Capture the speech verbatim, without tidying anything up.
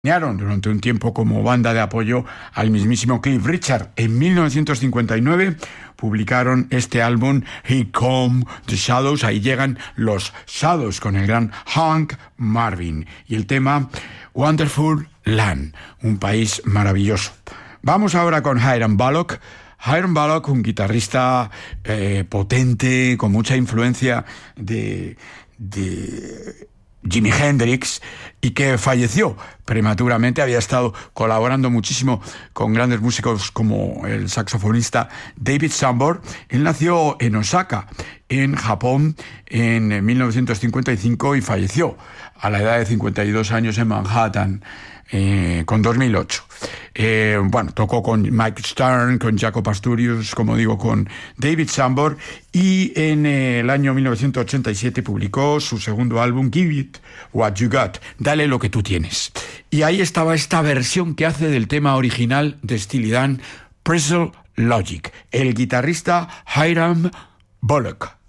durante un tiempo como banda de apoyo al mismísimo Cliff Richard. En mil novecientos cincuenta y nueve publicaron este álbum Here Come the Shadows. Ahí llegan los Shadows con el gran Hank Marvin y el tema Wonderful Land, un país maravilloso. Vamos ahora con Hiram Bullock. Hiram Bullock, un guitarrista eh, potente, con mucha influencia de, de Jimi Hendrix, y que falleció prematuramente. Había estado colaborando muchísimo con grandes músicos como el saxofonista David Sanborn. Él nació en Osaka, en Japón, en mil novecientos cincuenta y cinco y falleció a la edad de cincuenta y dos años en Manhattan, eh, con dos mil ocho. Eh, bueno, tocó con Mike Stern, con Jaco Pastorius, como digo, con David Sanborn, y en el año mil novecientos ochenta y siete publicó su segundo álbum, Give It What You Got, Dale lo que tú tienes. Y ahí estaba esta versión que hace del tema original de Steely Dan, Pretzel Logic, el guitarrista Hiram Bullock.